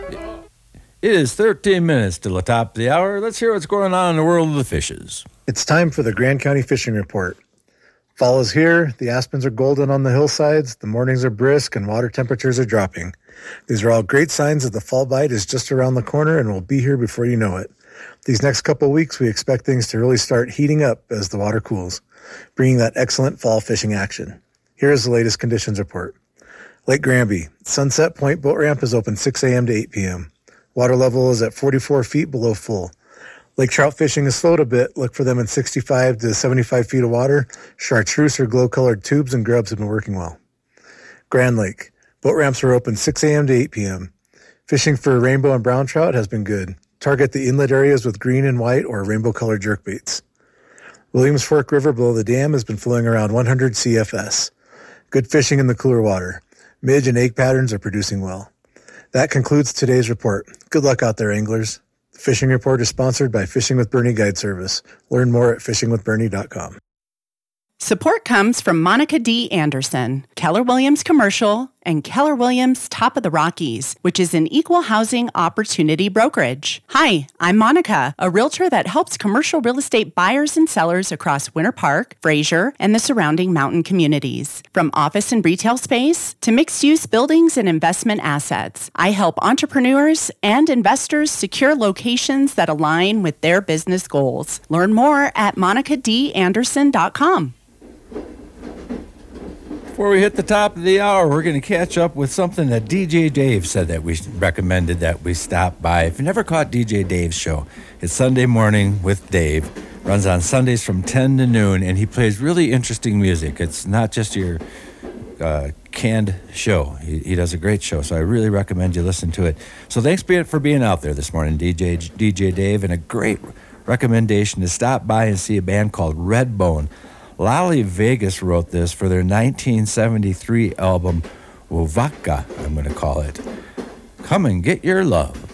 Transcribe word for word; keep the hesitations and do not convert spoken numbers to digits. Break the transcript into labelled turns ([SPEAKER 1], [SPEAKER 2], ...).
[SPEAKER 1] It is thirteen minutes to the top of the hour. Let's hear what's going on in the world of the fishes.
[SPEAKER 2] It's time for the Grand County Fishing Report. Fall is here, the aspens are golden on the hillsides, the mornings are brisk, and water temperatures are dropping. These are all great signs that the fall bite is just around the corner and will be here before you know it. These next couple weeks, we expect things to really start heating up as the water cools, bringing that excellent fall fishing action. Here is the latest conditions report. Lake Granby, Sunset Point Boat Ramp is open six a.m. to eight p.m. Water level is at forty-four feet below full. Lake trout fishing is slowed a bit. Look for them in sixty-five to seventy-five feet of water. Chartreuse or glow-colored tubes and grubs have been working well. Grand Lake. Boat ramps are open six a.m. to eight p.m. Fishing for rainbow and brown trout has been good. Target the inlet areas with green and white or rainbow-colored jerkbaits. Williams Fork River below the dam has been flowing around one hundred C F S. Good fishing in the cooler water. Midge and egg patterns are producing well. That concludes today's report. Good luck out there, anglers. The Fishing Report is sponsored by Fishing with Bernie Guide Service. Learn more at fishing with bernie dot com.
[SPEAKER 3] Support comes from Monica D. Anderson, Keller Williams Commercial, and Keller Williams Top of the Rockies, which is an equal housing opportunity brokerage. Hi, I'm Monica, a realtor that helps commercial real estate buyers and sellers across Winter Park, Fraser, and the surrounding mountain communities. From office and retail space to mixed-use buildings and investment assets, I help entrepreneurs and investors secure locations that align with their business goals. Learn more at monica d anderson dot com.
[SPEAKER 1] Before we hit the top of the hour, we're going to catch up with something that D J Dave said that we recommended that we stop by. If you never caught D J Dave's show, it's Sunday Morning with Dave. Runs on Sundays from ten to noon, and he plays really interesting music. It's not just your uh, canned show. He, he does a great show, so I really recommend you listen to it. So thanks for being out there this morning, D J D J Dave, and a great recommendation to stop by and see a band called Redbone. Lolly Vegas wrote this for their nineteen seventy-three album, Wovaka, I'm going to call it. Come and get your love.